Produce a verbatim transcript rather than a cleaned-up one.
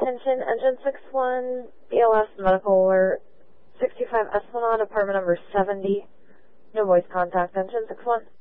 Attention, engine six one, B L S medical alert, sixty-five Esplanade, apartment number seventy. No voice contact, engine six one.